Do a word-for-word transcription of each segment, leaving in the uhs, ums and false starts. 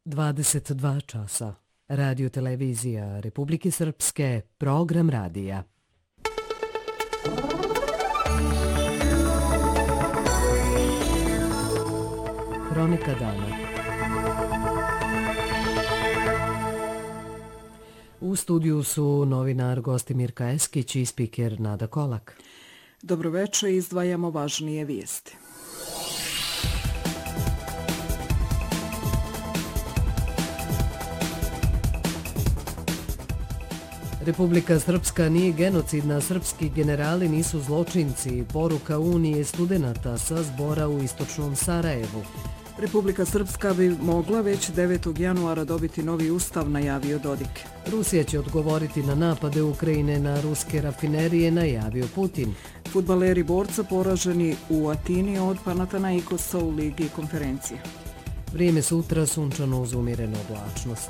dvadeset dva časa. Radio televizija Republike Srpske, program radija. Hronika dana. U studiju su novinar Gostimir Kajeskić i spiker Nada Kolak. Dobroveče, izdvajamo važnije vijesti. Republika Srpska nije genocidna, srpski generali nisu zločinci, poruka Unije studenata sa zbora u istočnom Sarajevu. Republika Srpska bi mogla već devetog januara dobiti novi ustav, najavio Dodik. Rusija će odgovoriti na napade Ukrajine na ruske rafinerije, najavio Putin. Fudbaleri borca poraženi u Atini od Panathinaikosa u Ligi konferencije. Vrijeme sutra sunčano uz umjerenu oblačnost.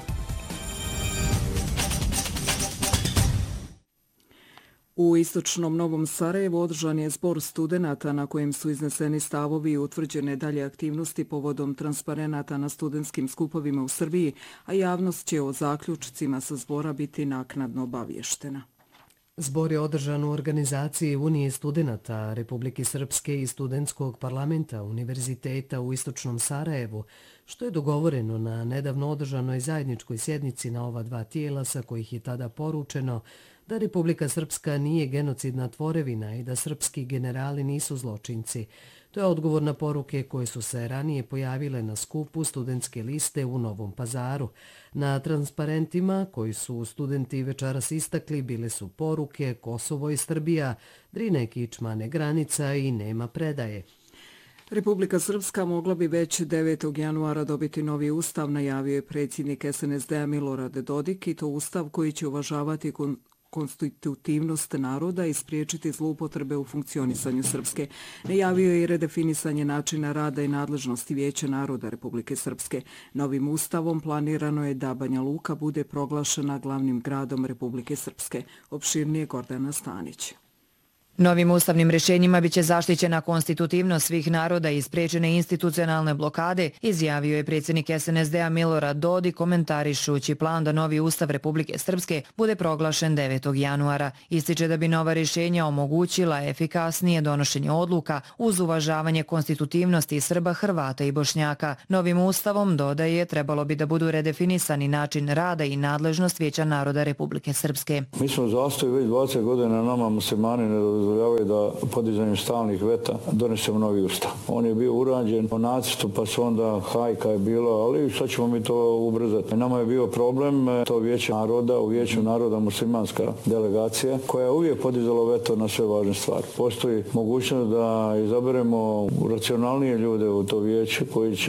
U istočnom Novom Sarajevu održan je zbor studenata na kojem su izneseni stavovi i utvrđene dalje aktivnosti povodom transparenata na studentskim skupovima u Srbiji, a javnost će o zaključcima sa zbora biti naknadno obavještena. Zbor je održan u organizaciji Unije studenata Republike Srpske i Studentskog parlamenta Univerziteta u istočnom Sarajevu, što je dogovoreno na nedavno održanoj zajedničkoj sjednici na ova dva tijela, sa kojih je tada poručeno da Republika Srpska nije genocidna tvorevina i da srpski generali nisu zločinci. To je odgovor na poruke koje su se ranije pojavile na skupu studentske liste u Novom Pazaru. Na transparentima koji su studenti večeras istakli bile su poruke Kosovo i Srbija, Drine kičmane granica i nema predaje. Republika Srpska mogla bi već devetog januara dobiti novi ustav, najavio je predsjednik S N S D-a Milorad Dodik, i to ustav koji će uvažavati kon konstitutivnost naroda i spriječiti zloupotrebe u funkcionisanju Srpske. Najavio je i redefinisanje načina rada i nadležnosti Vijeća naroda Republike Srpske. Novim ustavom planirano je da Banja Luka bude proglašena glavnim gradom Republike Srpske. Opširnije Gordana Stanić. Novim ustavnim rješenjima biće zaštićena konstitutivnost svih naroda i spriječene institucionalne blokade, izjavio je predsjednik S N S D-a Milorad Dodik, komentarišući plan da novi ustav Republike Srpske bude proglašen devetog januara. Ističe da bi nova rješenja omogućila efikasnije donošenje odluka uz uvažavanje konstitutivnosti Srba, Hrvata i Bošnjaka. Novim ustavom, dodaje, trebalo bi da budu redefinisani način rada i nadležnost Vijeća naroda Republike Srpske. Mi smo zastoji već dvadeset godina, nama muslimani ne dozvoljavaju da podizanjem stalnih veta donesemo novi ustav. On je bio urađen po nacrtu, pa su onda hajka je bilo, ali sad ćemo mi to ubrzati. Nama je bio problem to Vijeće naroda, u Vijeću naroda muslimanska delegacija, koja je uvijek podizala veto na sve važne stvari. Postoji mogućnost da izaberemo racionalnije ljude u to vijeće koji će